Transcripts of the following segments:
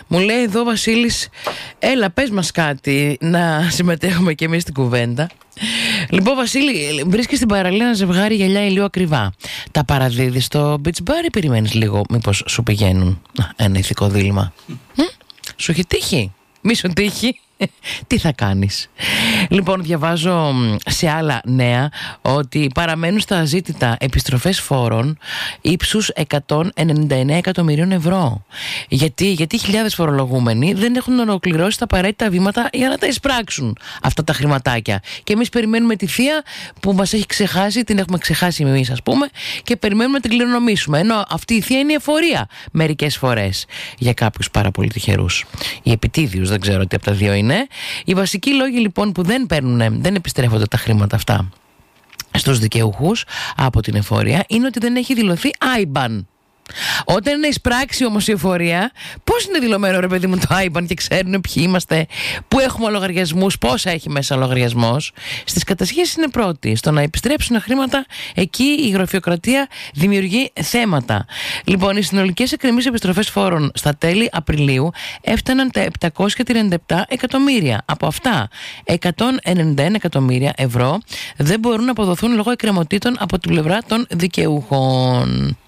Μου λέει εδώ ο Βασίλης, έλα πες μας κάτι να συμμετέχουμε και εμείς στην κουβέντα. Λοιπόν, Βασίλη, βρίσκεις στην παραλία ένα ζευγάρι γυαλιά ηλίου ακριβά. Τα παραδίδεις στο beach bar ή περιμένεις λίγο μήπως σου πηγαίνουν? Ένα ηθικό δίλημμα. Σου έχει τύχει? Μη σου τύχει. Τι θα κάνεις? Λοιπόν, διαβάζω σε άλλα νέα ότι παραμένουν στα αζήτητα επιστροφές φόρων ύψους 199 εκατομμυρίων ευρώ. Γιατί χιλιάδες φορολογούμενοι δεν έχουν ολοκληρώσει τα απαραίτητα βήματα για να τα εισπράξουν αυτά τα χρηματάκια. Και εμείς περιμένουμε τη θεία που μας έχει ξεχάσει, την έχουμε ξεχάσει εμείς, ας πούμε, και περιμένουμε να την κληρονομήσουμε. Ενώ αυτή η θεία είναι η εφορία μερικές φορές για κάποιους πάρα πολύ τυχερούς. Οι επιτίδιους, δεν ξέρω τι από τα δύο είναι. Οι βασικοί λόγοι λοιπόν που δεν επιστρέφονται τα χρήματα αυτά στους δικαιούχους από την εφορία είναι ότι δεν έχει δηλωθεί IBAN. Όταν είναι εισπράξει όμως η εφορία, πώς είναι δηλωμένο, ρε παιδί μου, το IBAN και ξέρουν ποιοι είμαστε, πού έχουμε λογαριασμούς, πόσα έχει μέσα ο λογαριασμός? Στις κατασχέσεις είναι πρώτη. Στο να επιστρέψουν χρήματα, εκεί η γραφειοκρατία δημιουργεί θέματα. Λοιπόν, οι συνολικές εκκρεμείς επιστροφές φόρων στα τέλη Απριλίου έφταναν τα 737 εκατομμύρια. Από αυτά, 191 εκατομμύρια ευρώ δεν μπορούν να αποδοθούν λόγω εκκρεμωτήτων από την πλευρά των δικαιούχων.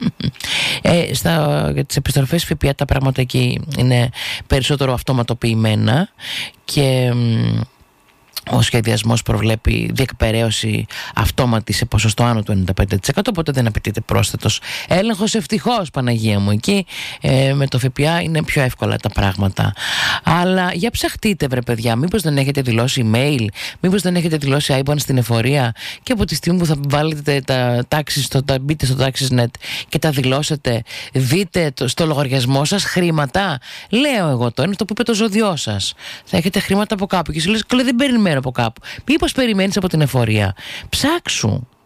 Για τις επιστροφές ΦΠΑ τα πράγματα εκεί είναι περισσότερο αυτοματοποιημένα και ο σχεδιασμός προβλέπει διεκπεραίωση αυτόματη σε ποσοστό άνω του 95%, οπότε δεν απαιτείται πρόσθετος έλεγχος. Ευτυχώς, Παναγία μου, εκεί με το ΦΠΑ είναι πιο εύκολα τα πράγματα. Αλλά για ψαχτείτε, βρε παιδιά, μήπως δεν έχετε δηλώσει email, μήπως δεν έχετε δηλώσει IBAN στην εφορία, και από τη στιγμή που θα βάλετε τα taxis, μπείτε στο taxis.net και τα δηλώσετε, δείτε στο λογαριασμό σας χρήματα. Λέω εγώ τώρα, είναι αυτό που είπε το ζώδιό σας. Θα έχετε χρήματα από κάπου και σου λες, δεν περιμένω από κάπου. Μήπως περιμένεις από την εφορία? Ψάξου.